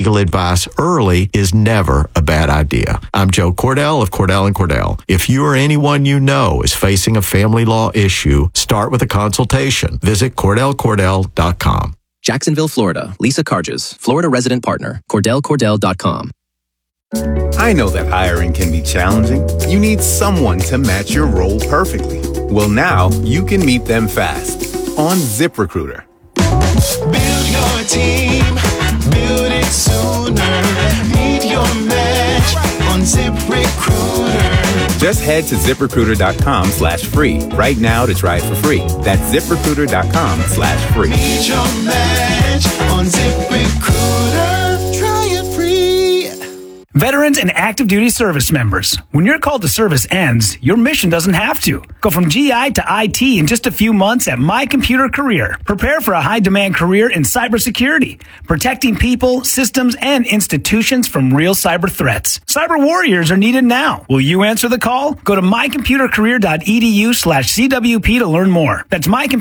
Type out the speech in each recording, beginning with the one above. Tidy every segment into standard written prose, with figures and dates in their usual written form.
legal advice early is never a bad idea. I'm Joe Cordell of Cordell & Cordell. If you or anyone you know is facing a family law issue, start with a consultation. Visit CordellCordell.com. Jacksonville, Florida. Lisa Carges, Florida resident partner. CordellCordell.com. I know that hiring can be challenging. You need someone to match your role perfectly. Well, now you can meet them fast on ZipRecruiter. Build your team, build it sooner. Meet your match on ZipRecruiter. Just head to ZipRecruiter.com/free right now to try it for free. That's ZipRecruiter.com/free. Meet your match on ZipRecruiter. Try it free. Veterans and active duty service members, when your call to service ends, your mission doesn't have to. Go from GI to IT in just a few months at My Computer Career. Prepare for a high-demand career in cybersecurity, protecting people, systems, and institutions from real cyber threats. Cyber warriors are needed now. Will you answer the call? Go to mycomputercareer.edu/CWP to learn more. That's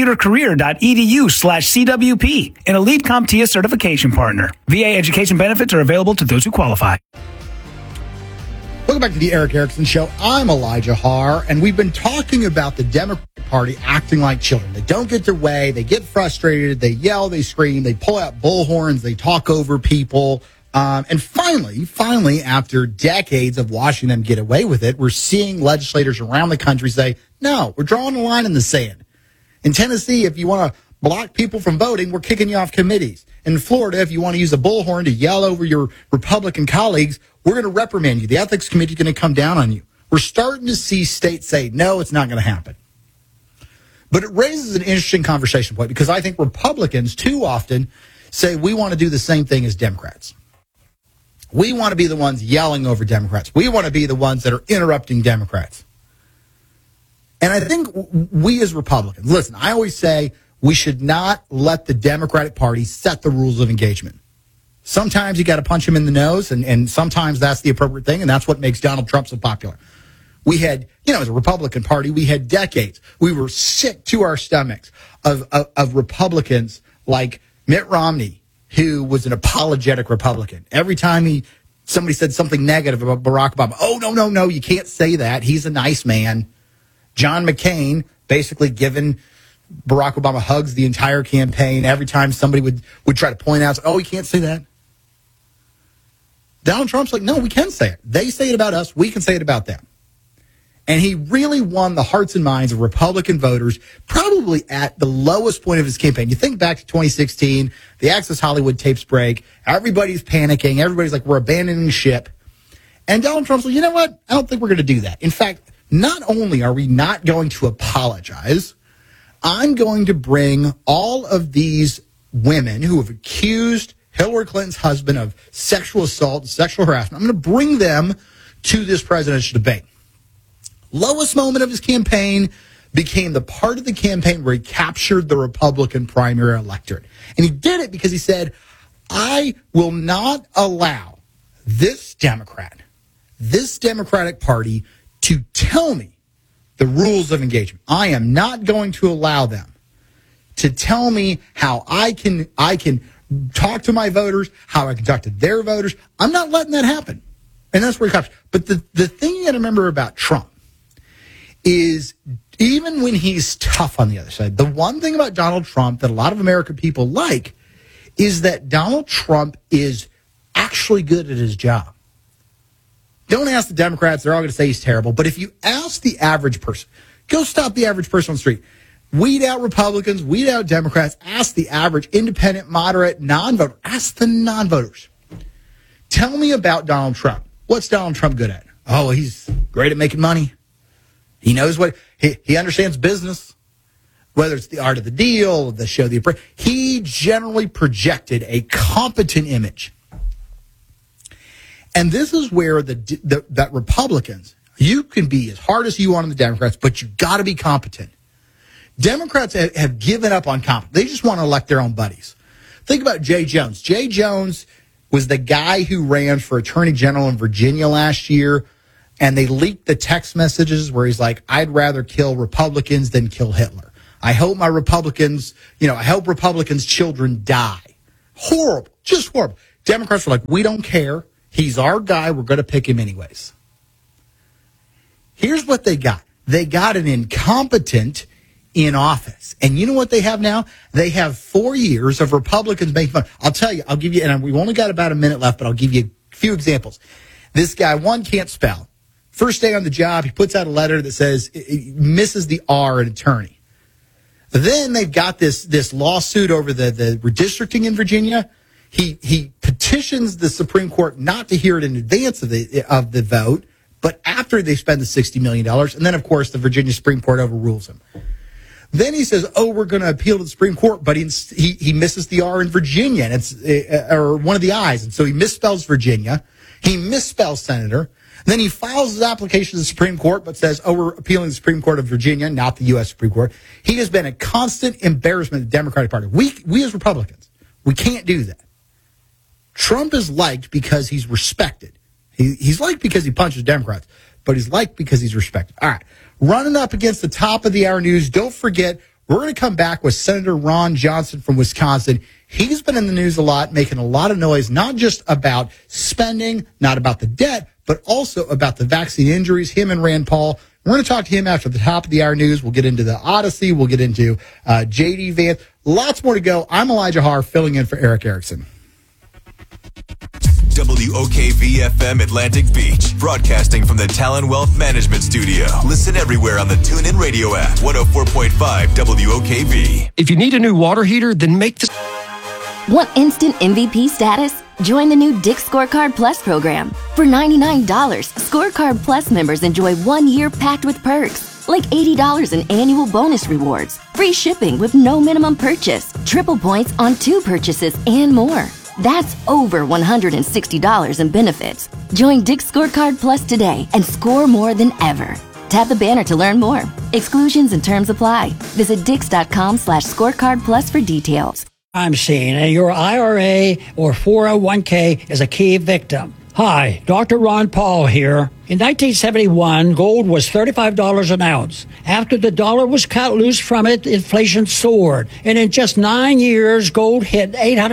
mycomputercareer.edu/CWP, an elite CompTIA certification partner. VA education benefits are available to those who qualify. Welcome back to the Eric Erickson Show. I'm Elijah Haar, and we've been talking about the Democratic Party acting like children. They don't get their way. They get frustrated. They yell. They scream. They pull out bullhorns. They talk over people. And finally, after decades of watching them get away with it, we're seeing legislators around the country say, no, we're drawing a line in the sand. In Tennessee, if you want to block people from voting, we're kicking you off committees. In Florida, if you want to use a bullhorn to yell over your Republican colleagues, we're going to reprimand you. The ethics committee is going to come down on you. We're starting to see states say, no, it's not going to happen. But it raises an interesting conversation point because I think Republicans too often say we want to do the same thing as Democrats. We want to be the ones yelling over Democrats. We want to be the ones that are interrupting Democrats. And I think we as Republicans, listen, I always say we should not let the Democratic Party set the rules of engagement. Sometimes you got to punch him in the nose, and sometimes that's the appropriate thing, and that's what makes Donald Trump so popular. We had, as a Republican Party, we had decades. We were sick to our stomachs of Republicans like Mitt Romney, who was an apologetic Republican. Every time somebody said something negative about Barack Obama, oh, no, you can't say that. He's a nice man. John McCain basically giving Barack Obama hugs the entire campaign. Every time somebody would try to point out, oh, you can't say that. Donald Trump's like, no, we can say it. They say it about us. We can say it about them. And he really won the hearts and minds of Republican voters, probably at the lowest point of his campaign. You think back to 2016, the Access Hollywood tapes break. Everybody's panicking. Everybody's like, we're abandoning ship. And Donald Trump's like, you know what? I don't think we're going to do that. In fact, not only are we not going to apologize, I'm going to bring all of these women who have accused Hillary Clinton's husband of sexual assault and sexual harassment. I'm going to bring them to this presidential debate. Lowest moment of his campaign became the part of the campaign where he captured the Republican primary electorate. And he did it because he said, I will not allow this Democratic Party to tell me the rules of engagement. I am not going to allow them to tell me how I can talk to my voters, how I can talk to their voters. I'm not letting that happen. And that's where he comes. But the thing you got to remember about Trump is even when he's tough on the other side, the one thing about Donald Trump that a lot of American people like is that Donald Trump is actually good at his job. Don't ask the Democrats. They're all going to say he's terrible. But if you ask the average person, go stop the average person on the street. Weed out Republicans, weed out Democrats. Ask the average independent, moderate, non-voter. Ask the non-voters. Tell me about Donald Trump. What's Donald Trump good at? Oh, he's great at making money. He knows what, he understands business. Whether it's the art of the deal, the show, he generally projected a competent image. And this is where that Republicans, you can be as hard as you want on the Democrats, but you got to be competent. Democrats have given up on competence. They just want to elect their own buddies. Think about Jay Jones. Jay Jones was the guy who ran for attorney general in Virginia last year, and they leaked the text messages where he's like, I'd rather kill Republicans than kill Hitler. I hope I hope Republicans' children die. Horrible, just horrible. Democrats were like, we don't care. He's our guy. We're going to pick him anyways. Here's what they got. They got an incompetent in office. And you know what they have now? They have 4 years of Republicans making fun. I'll tell you, I'll give you, and we've only got about a minute left, but I'll give you a few examples. This guy, one, can't spell. First day on the job, he puts out a letter that says, he misses the R in attorney. Then they've got this lawsuit over the redistricting in Virginia. He petitions the Supreme Court not to hear it in advance of the vote, but after they spend the $60 million. And then, of course, the Virginia Supreme Court overrules him. Then he says, we're going to appeal to the Supreme Court, but he misses the R in Virginia, and it's or one of the I's. And so he misspells Virginia. He misspells senator. Then he files his application to the Supreme Court, but says, we're appealing to the Supreme Court of Virginia, not the U.S. Supreme Court. He has been a constant embarrassment to the Democratic Party. We as Republicans, we can't do that. Trump is liked because he's respected. He's liked because he punches Democrats, but he's liked because he's respected. All right. Running up against the top of the hour news, don't forget, we're going to come back with Senator Ron Johnson from Wisconsin. He's been in the news a lot, making a lot of noise, not just about spending, not about the debt, but also about the vaccine injuries, him and Rand Paul. We're going to talk to him after the top of the hour news. We'll get into the Odyssey. We'll get into J.D. Vance. Lots more to go. I'm Elijah Haar, filling in for Eric Erickson. WOKV-FM Atlantic Beach, broadcasting from the Talon Wealth Management Studio. Listen everywhere on the TuneIn Radio app, 104.5 WOKV. If you need a new water heater, then make the... Want instant MVP status? Join the new Dick's Scorecard Plus program. For $99, Scorecard Plus members enjoy 1 year packed with perks, like $80 in annual bonus rewards, free shipping with no minimum purchase, triple points on 2 purchases, and more. That's over $160 in benefits. Join Dick's Scorecard Plus today and score more than ever. Tap the banner to learn more. Exclusions and terms apply. Visit Dix.com/scorecard plus for details. I'm seeing, and your IRA or 401k is a key victim. Hi, Dr. Ron Paul here. In 1971, gold was $35 an ounce. After the dollar was cut loose from it, inflation soared. And in just 9 years, gold hit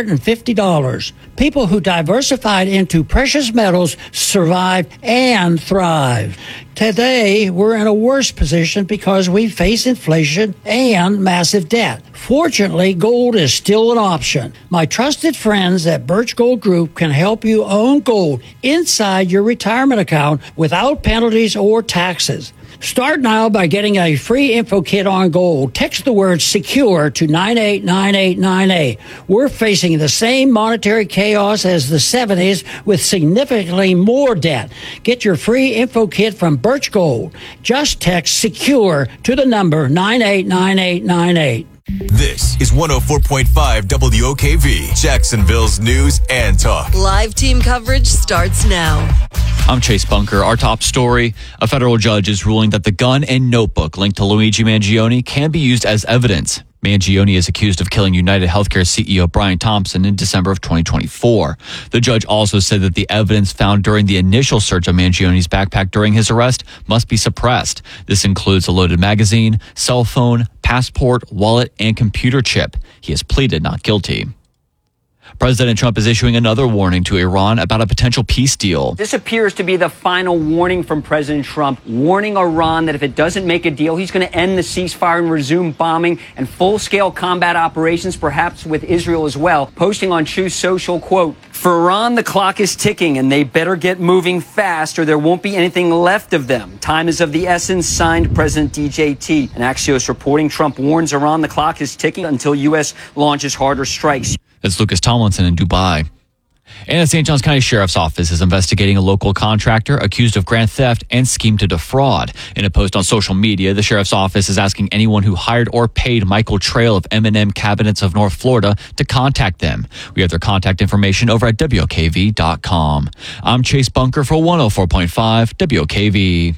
$850. People who diversified into precious metals survived and thrived. Today, we're in a worse position because we face inflation and massive debt. Fortunately, gold is still an option. My trusted friends at Birch Gold Group can help you own gold inside your retirement account without penalties or taxes. Start now by getting a free info kit on gold. Text the word SECURE to 989898. We're facing the same monetary chaos as the 70s with significantly more debt. Get your free info kit from Birch Gold. Just text SECURE to the number 989898. This is 104.5 WOKV, Jacksonville's news and talk. Live team coverage starts now. I'm Chase Bunker. Our top story, a federal judge is ruling that the gun and notebook linked to Luigi Mangione can be used as evidence. Mangione is accused of killing United Healthcare CEO Brian Thompson in December of 2024. The judge also said that the evidence found during the initial search of Mangione's backpack during his arrest must be suppressed. This includes a loaded magazine, cell phone, passport, wallet, and computer chip. He has pleaded not guilty. President Trump is issuing another warning to Iran about a potential peace deal. This appears to be the final warning from President Trump, warning Iran that if it doesn't make a deal, he's going to end the ceasefire and resume bombing and full-scale combat operations, perhaps with Israel as well. Posting on Truth Social, quote, "For Iran, the clock is ticking and they better get moving fast or there won't be anything left of them. Time is of the essence," signed President DJT. An Axios reporting Trump warns Iran the clock is ticking until U.S. launches harder strikes. That's Lucas Tomlinson in Dubai. And the St. Johns County Sheriff's Office is investigating a local contractor accused of grand theft and scheme to defraud. In a post on social media, the Sheriff's Office is asking anyone who hired or paid Michael Trail of M&M Cabinets of North Florida to contact them. We have their contact information over at WOKV.com. I'm Chase Bunker for 104.5 WOKV.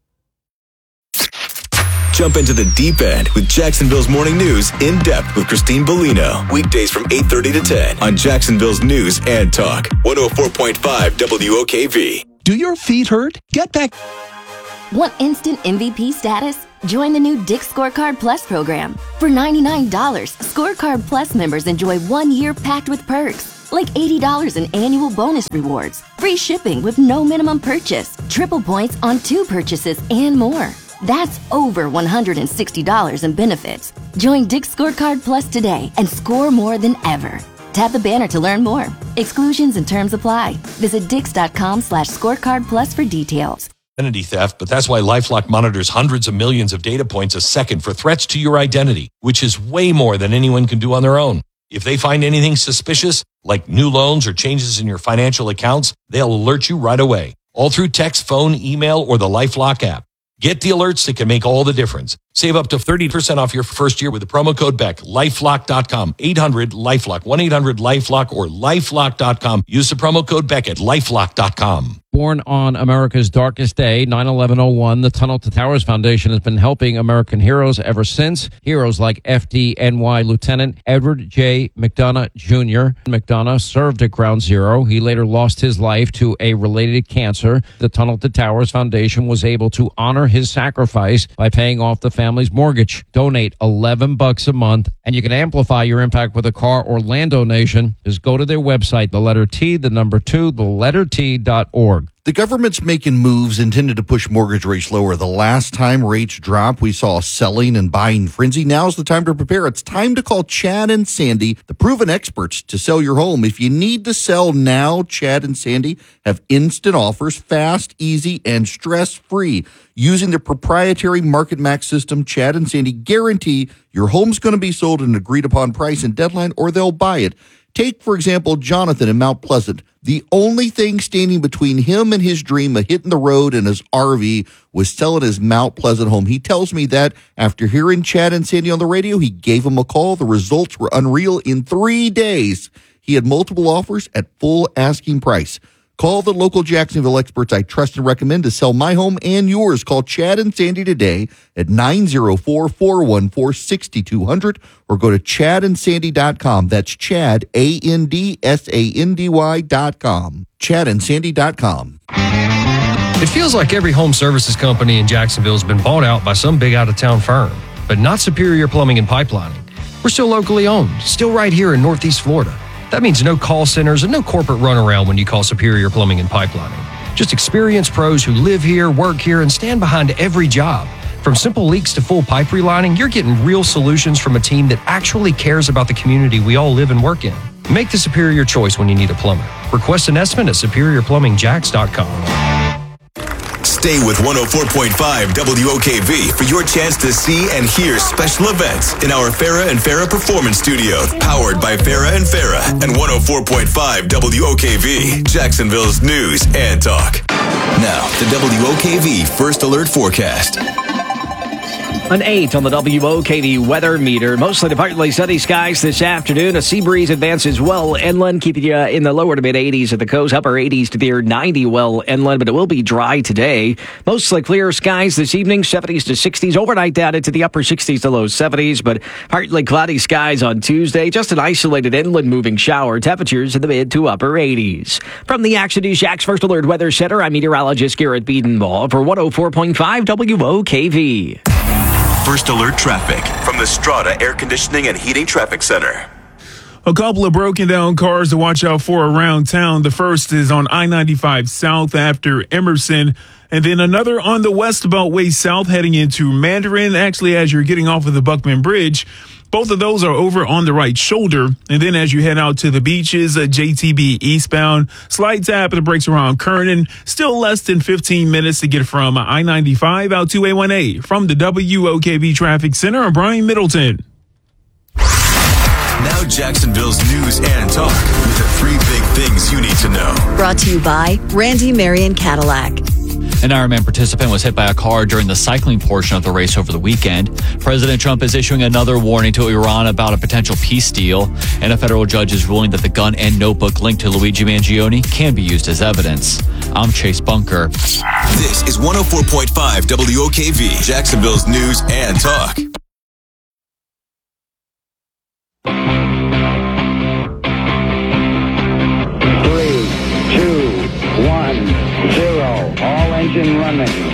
Jump into the deep end with Jacksonville's Morning News in depth with Christine Bellino. Weekdays from 8:30 to 10 on Jacksonville's News and Talk. 104.5 WOKV. Do your feet hurt? Get back. Want instant MVP status? Join the new Dick's Scorecard Plus program. For $99, Scorecard Plus members enjoy 1 year packed with perks, like $80 in annual bonus rewards, free shipping with no minimum purchase, triple points on 2 purchases, and more. That's over $160 in benefits. Join Dick's Scorecard Plus today and score more than ever. Tap the banner to learn more. Exclusions and terms apply. Visit dix.com/scorecard plus for details. Identity theft, but that's why LifeLock monitors hundreds of millions of data points a second for threats to your identity, which is way more than anyone can do on their own. If they find anything suspicious, like new loans or changes in your financial accounts, they'll alert you right away, all through text, phone, email, or the LifeLock app. Get the alerts that can make all the difference. Save up to 30% off your first year with the promo code BECK. LifeLock.com. 800-LifeLock. 1-800-LifeLock or LifeLock.com. Use the promo code BECK at LifeLock.com. Born on America's darkest day, 9/11/01, the Tunnel to Towers Foundation has been helping American heroes ever since. Heroes like FDNY Lieutenant Edward J. McDonough Jr. McDonough served at Ground Zero. He later lost his life to a related cancer. The Tunnel to Towers Foundation was able to honor his sacrifice by paying off the family's mortgage. Donate $11 a month, and you can amplify your impact with a car or land donation. Just go to their website, the letter T, the number 2, the letter T.org. The government's making moves intended to push mortgage rates lower. The last time rates dropped, we saw a selling and buying frenzy. Now's the time to prepare. It's time to call Chad and Sandy, the proven experts to sell your home. If you need to sell now, Chad and Sandy have instant offers, fast, easy, and stress-free. Using their proprietary Market Max system, Chad and Sandy guarantee your home's going to be sold at an agreed-upon price and deadline, or they'll buy it. Take, for example, Jonathan in Mount Pleasant. The only thing standing between him and his dream of hitting the road in his RV was selling his Mount Pleasant home. He tells me that after hearing Chad and Sandy on the radio, he gave him a call. The results were unreal. In 3 days, he had multiple offers at full asking price. Call the local Jacksonville experts I trust and recommend to sell my home and yours. Call Chad and Sandy today at 904-414-6200 or go to chadandsandy.com. That's Chad, ANDSANDY.com. chadandsandy.com. It feels like every home services company in Jacksonville has been bought out by some big out-of-town firm, but not Superior Plumbing and Pipelining. We're still locally owned, still right here in Northeast Florida. That means no call centers and no corporate runaround when you call Superior Plumbing and Pipelining. Just experienced pros who live here, work here, and stand behind every job. From simple leaks to full pipe relining, you're getting real solutions from a team that actually cares about the community we all live and work in. Make the superior choice when you need a plumber. Request an estimate at SuperiorPlumbingJacks.com. Stay with 104.5 WOKV for your chance to see and hear special events in our Farrah and Farrah Performance Studio, powered by Farrah and Farrah and 104.5 WOKV, Jacksonville's news and talk. Now, the WOKV First Alert Forecast. An 8 on the WOKV weather meter. Mostly to partly sunny skies this afternoon. A sea breeze advances well inland, keeping you in the lower to mid 80s at the coast, upper 80s to near 90 well inland, but it will be dry today. Mostly clear skies this evening, 70s to 60s. Overnight down into the upper 60s to low 70s, but partly cloudy skies on Tuesday. Just an isolated inland moving shower. Temperatures in the mid to upper 80s. From the Action News Jax First Alert Weather Center, I'm meteorologist Garrett Biedenball for 104.5 WOKV. First Alert Traffic from the Strata Air Conditioning and Heating Traffic Center. A couple of broken down cars to watch out for around town. The first is on I-95 south after Emerson, and then another on the West Beltway south heading into Mandarin, actually as you're getting off of the Buckman Bridge. Both of those are over on the right shoulder. And then as you head out to the beaches, JTB eastbound, slight tap of the brakes around Kernan. Still less than 15 minutes to get from I-95 out to A1A. From the WOKV Traffic Center, I'm Brian Middleton. Now Jacksonville's news and talk with the 3 big things you need to know. Brought to you by Randy Marion Cadillac. An Ironman participant was hit by a car during the cycling portion of the race over the weekend. President Trump is issuing another warning to Iran about a potential peace deal, and a federal judge is ruling that the gun and notebook linked to Luigi Mangione can be used as evidence. I'm Chase Bunker. This is 104.5 WOKV, Jacksonville's news and talk. Three, two, 1, 0. All engine running.